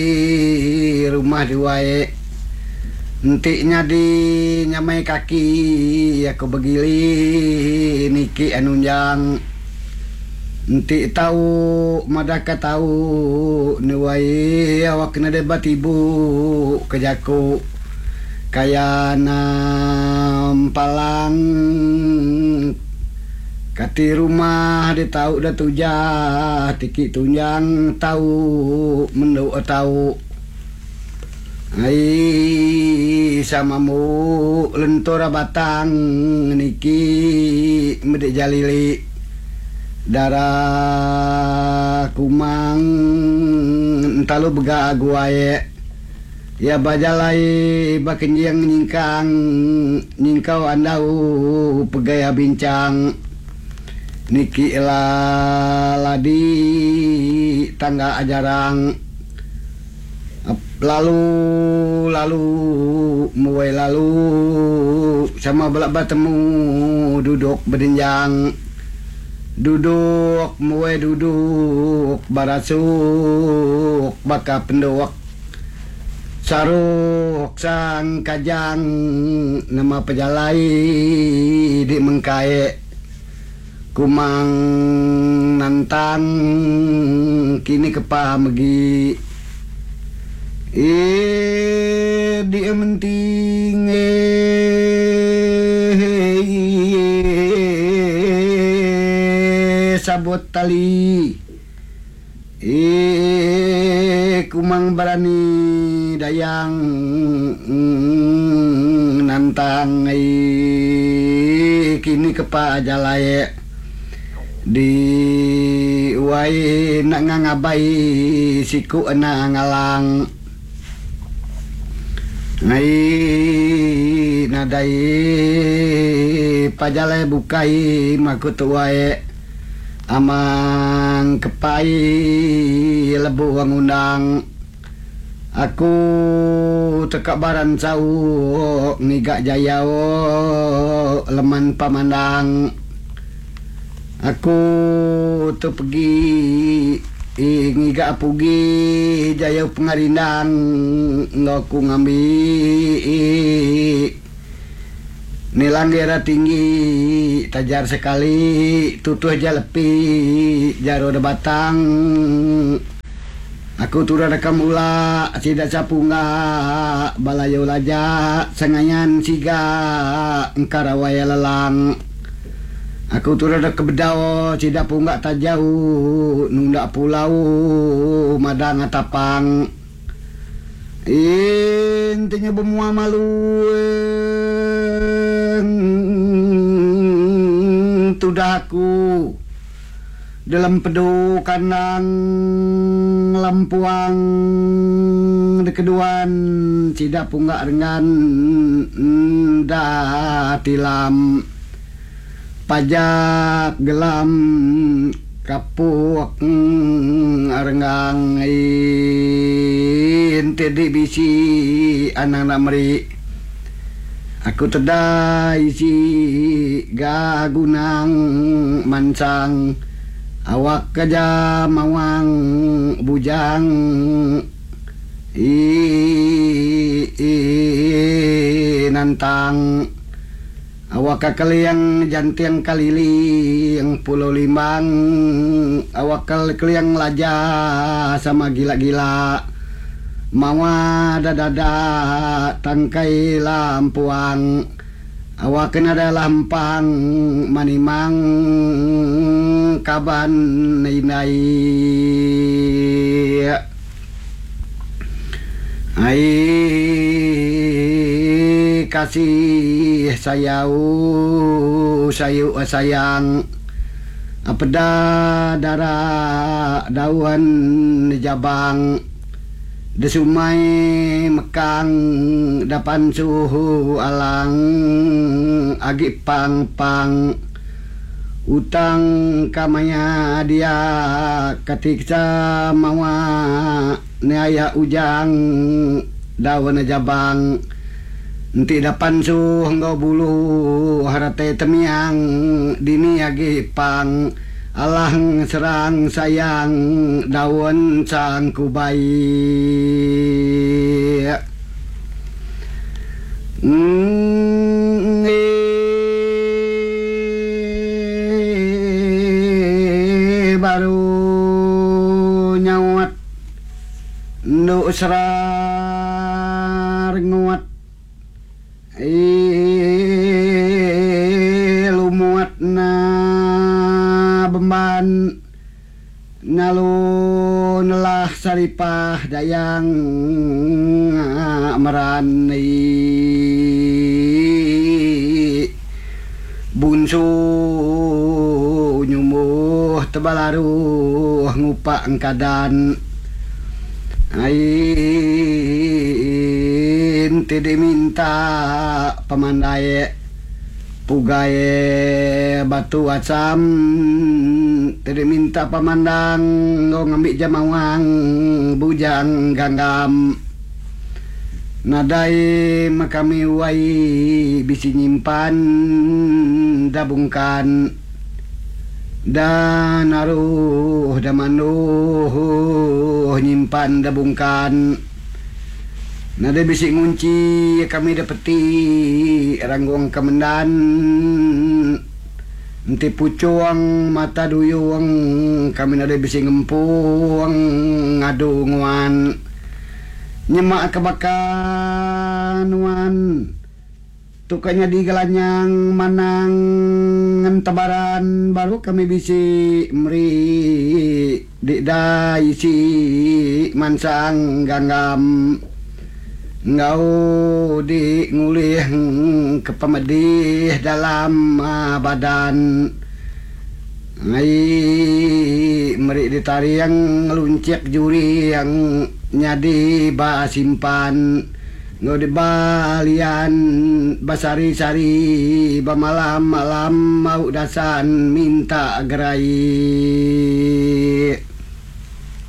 rumah diwae entiknya di nyamai kaki aku begili niki anunjang entik tahu madaka tahu niwai awak kena debat ibu kejaku kaya palang kati rumah dia tahu dah tujah tiki tunjang tahu menduk tahu ai sama mu lentora batang niki mede jalili darah kumang entalo bega guaye ya bajalai bakenjang nyingkau andau pegaya bincang niki ladi tangga ajarang lalu muai lalu sama belak bertemu duduk berdenjang duduk muai duduk barasuk baka pendok saruk sang kajang nama pejalai di mengkae kumang nantang kini kepamegi dia menting sabot tali kumang berani dayang nantang kini kepajalai di wai nak ngabai siku ana ngalang ngai nadai pajalai bukai makut wae amang kepai lebu undang aku tekak baran sau ngigak jayao leman pamandang aku tu pergi ngigak pugi jaya pengarindang ngaku ngambi nilang daerah tinggi tajar sekali tutuh aja lepi jaro de batang aku turun rekam ula tidak sapunga balayo laja sengayan siga engkarawaya lelang aku turun ada kebedao tidak punggak tak jauh nundak pulau madang atapang intinya bemua malu tudahku dalam pedu kanang lampuang de keduan tidak punggak dengan dah tilam pajak gelam kapuk arenggang ente di bisi anak meri aku tedai si gagunang mancang awak kaja mawang bujang nantang awak kaliang jantiang kalili yang pulau limbang awak kaliang laja sama gila-gila mawa dada tangkai lampuang awak kena ada lampang manimang kaban nai ai kasih sayang apeda darah daun jabang desumai mekang dapan suhu alang agi pang utang kamaya dia ketika mawa neaya ujang daun jabang nanti dapan su enggau bulu harate temiang dini agi pang alang serang sayang daun sang kubai baru nyawat nu serar nguat lumuat na beban nalun lah saripah dayang merani bunsu nyumuh tebalaruh ngupak engkadan ain tidak minta pemandai pugaye batu acam tidak minta pemandang ngambil jamawang bujang ganggam nadai makami wai bisi nyimpan dabungkan dan aruh damanuh nyimpan dabungkan nada bisi ngunci kami dapeti rangguang kemendan enti pucuang mata duyung kami nada bisi ngempung ngadu nguan nyemak kebakanuan tukanya di galanyang manang tebaran baru kami bisi meri di daisi mansang ganggam ngau di ngulih kepemedih dalam badan ngai meri ditari yang luncek juri yang nyadi ba simpan ngau di balian basari-sari bamalam-malam mau dasan minta gerai